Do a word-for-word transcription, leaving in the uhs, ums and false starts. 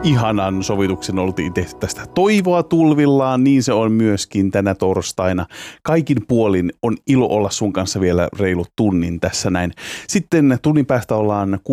ihanan sovituksen oltiin tehty tästä. Toivoa tulvillaan, niin se on myöskin tänä torstaina. Kaikin puolin on ilo olla sun kanssa vielä reilut tunnin tässä näin. Sitten tunnin päästä ollaan